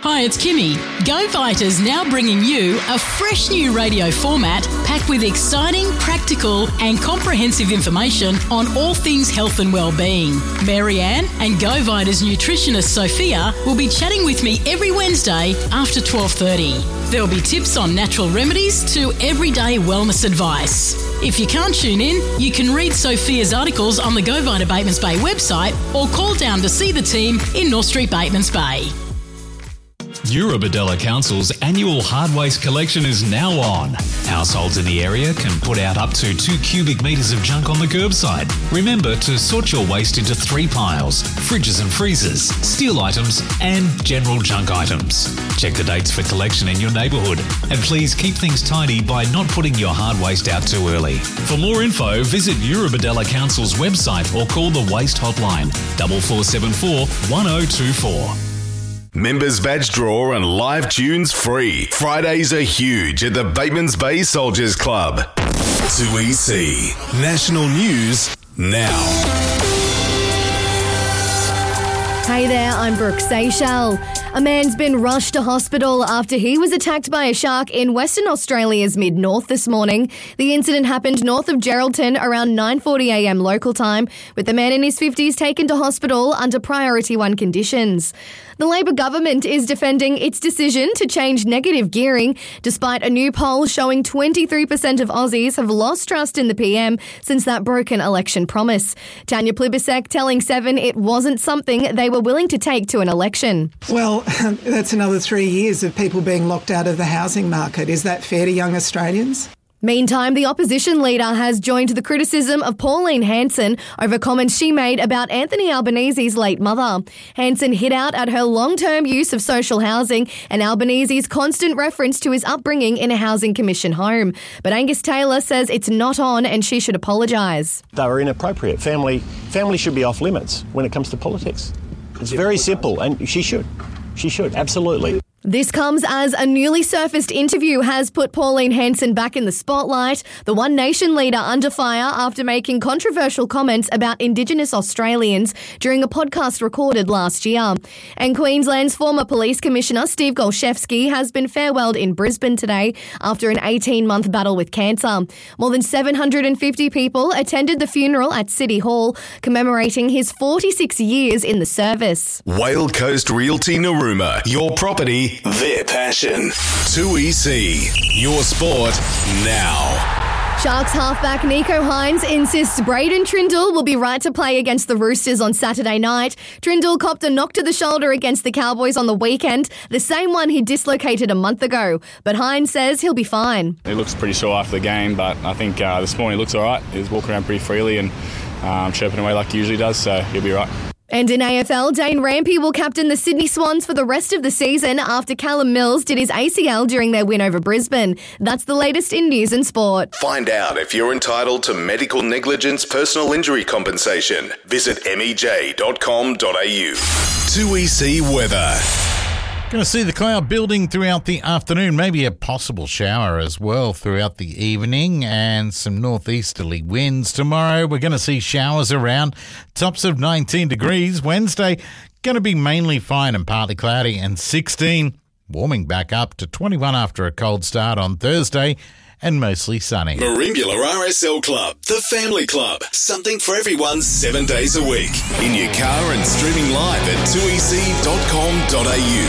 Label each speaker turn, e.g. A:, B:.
A: Hi, it's Kimmy. Go Vita's now bringing you a fresh new radio format packed with exciting, practical and comprehensive information on all things health and well-being. Marianne and Go Vita's nutritionist Sophia will be chatting with me every Wednesday after 12:30. There'll be tips on natural remedies to everyday wellness advice. If you can't tune in, you can read Sophia's articles on the Go Vita Batemans Bay website or call down to see the team in North Street, Batemans Bay.
B: Eurobodalla Council's annual hard waste collection is now on. Households in the area can put out up to 2 cubic metres of junk on the curbside. Remember to sort your waste into 3 piles: fridges and freezers, steel items and general junk items. Check the dates for collection in your neighbourhood and please keep things tidy by not putting your hard waste out too early. For more info, visit Eurobodalla Council's website or call the Waste Hotline 4474 1024.
C: Members badge draw and live tunes free. Fridays are huge at the Batemans Bay Soldiers Club. 2EC. National News now.
D: Hey there, I'm Brooke Seychelles. A man's been rushed to hospital after he was attacked by a shark in Western Australia's mid-north this morning. The incident happened north of Geraldton around 9:40am local time, with the man in his 50s taken to hospital under Priority 1 conditions. The Labor government is defending its decision to change negative gearing, despite a new poll showing 23% of Aussies have lost trust in the PM since that broken election promise. Tanya Plibersek telling Seven it wasn't something they were willing to take to an election.
E: Well, that's another 3 years of people being locked out of the housing market. Is that fair to young Australians?
D: Meantime, the opposition leader has joined the criticism of Pauline Hanson over comments she made about Anthony Albanese's late mother. Hanson hit out at her long-term use of social housing and Albanese's constant reference to his upbringing in a housing commission home. But Angus Taylor says it's not on and she should apologise.
F: They were inappropriate. Family should be off limits when it comes to politics. It's very simple, and she should. She should, absolutely.
D: This comes as a newly surfaced interview has put Pauline Hanson back in the spotlight, the One Nation leader under fire after making controversial comments about Indigenous Australians during a podcast recorded last year. And Queensland's former Police Commissioner Steve Golszewski has been farewelled in Brisbane today after an 18-month battle with cancer. More than 750 people attended the funeral at City Hall, commemorating his 46 years in the service.
C: Whale Coast Realty Narooma. Your property, their passion. 2EC. Your sport now.
D: Sharks halfback Nico Hines insists Braden Trindle will be right to play against the Roosters on Saturday night. Trindle copped a knock to the shoulder against the Cowboys on the weekend, the same one he dislocated a month ago. But Hines says he'll be fine.
G: He looks pretty sore after the game, but I think this morning he looks all right. He was walking around pretty freely and chirping away like he usually does, so he'll be right.
D: And in AFL, Dane Rampy will captain the Sydney Swans for the rest of the season after Callum Mills did his ACL during their win over Brisbane. That's the latest in news and sport.
C: Find out if you're entitled to medical negligence personal injury compensation. Visit mej.com.au. 2EC weather.
H: Going to see the cloud building throughout the afternoon, maybe a possible shower as well throughout the evening and some northeasterly winds. Tomorrow we're going to see showers around, tops of 19 degrees. Wednesday going to be mainly fine and partly cloudy and 16, warming back up to 21 after a cold start on Thursday and mostly sunny.
C: Merimbula RSL Club, the family club. Something for everyone 7 days a week. In your car and streaming live at 2ec.com.au.